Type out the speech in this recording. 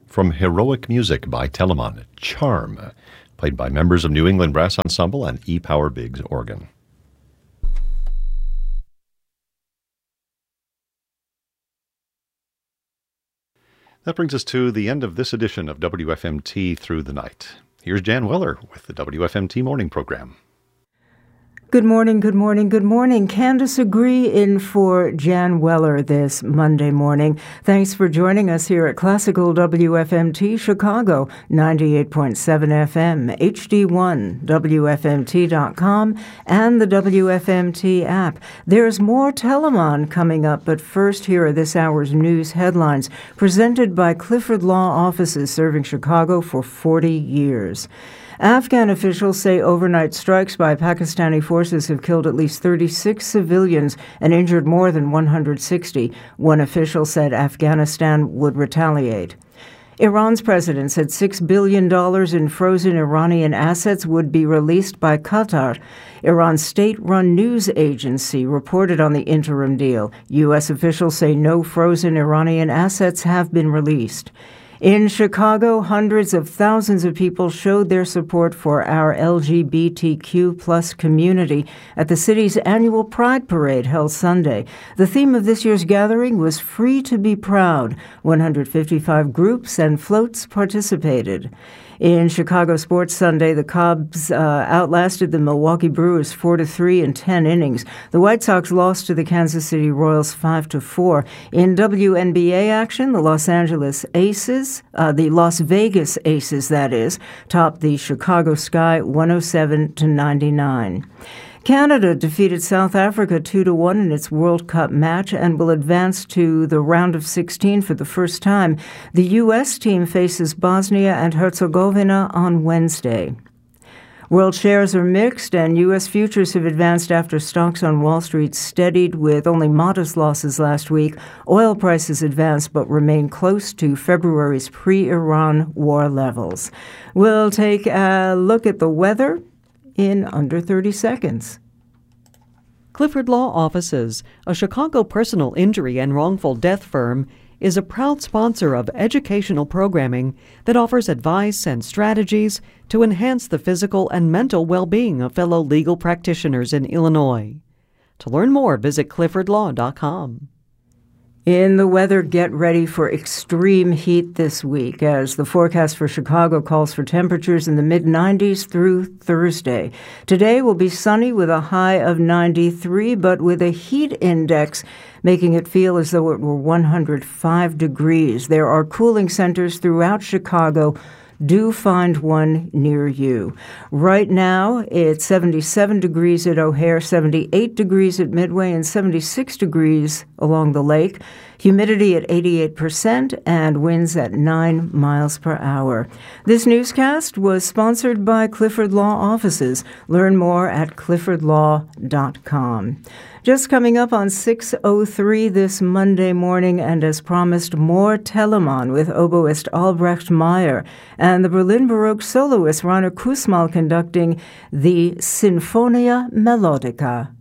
from Heroic Music by Telemann, Charm, played by members of New England Brass Ensemble and E-Power Biggs organ. That brings us to the end of this edition of WFMT Through the Night. Here's Jan Weller with the WFMT Morning Program. Good morning, good morning, good morning. Candace Agree in for Jan Weller this Monday morning. Thanks for joining us here at Classical WFMT Chicago, 98.7 FM, HD1, WFMT.com, and the WFMT app. There's more Telemann coming up, but first here are this hour's news headlines, presented by Clifford Law Offices serving Chicago for 40 years. Afghan officials say overnight strikes by Pakistani forces have killed at least 36 civilians and injured more than 160. One official said Afghanistan would retaliate. Iran's president said $6 billion in frozen Iranian assets would be released by Qatar. Iran's state-run news agency reported on the interim deal. U.S. officials say no frozen Iranian assets have been released. In Chicago, hundreds of thousands of people showed their support for our LGBTQ plus community at the city's annual Pride Parade held Sunday. The theme of this year's gathering was Free to be Proud. 155 groups and floats participated. In Chicago Sports Sunday, the Cubs outlasted the Milwaukee Brewers 4-3 in 10 innings. The White Sox lost to the Kansas City Royals 5-4. In WNBA action, the Las Vegas Aces, that is, topped the Chicago Sky 107-99. Canada defeated South Africa 2-1 in its World Cup match and will advance to the round of 16 for the first time. The U.S. team faces Bosnia and Herzegovina on Wednesday. World shares are mixed, and U.S. futures have advanced after stocks on Wall Street steadied with only modest losses last week. Oil prices advanced but remain close to February's pre-Iran war levels. We'll take a look at the weather in under 30 seconds. Clifford Law Offices, a Chicago personal injury and wrongful death firm, is a proud sponsor of educational programming that offers advice and strategies to enhance the physical and mental well-being of fellow legal practitioners in Illinois. To learn more, visit cliffordlaw.com. In the weather, get ready for extreme heat this week, as the forecast for Chicago calls for temperatures in the mid-90s through Thursday. Today will be sunny with a high of 93, but with a heat index making it feel as though it were 105 degrees. There are cooling centers throughout Chicago. Do find one near you. Right now, it's 77 degrees at O'Hare, 78 degrees at Midway, and 76 degrees along the lake. Humidity at 88% and winds at 9 miles per hour. This newscast was sponsored by Clifford Law Offices. Learn more at cliffordlaw.com. Just coming up on 6:03 this Monday morning, and as promised, more Telemann with oboist Albrecht Meyer and the Berlin Baroque soloist Rainer Kussmaul conducting the Sinfonia Melodica.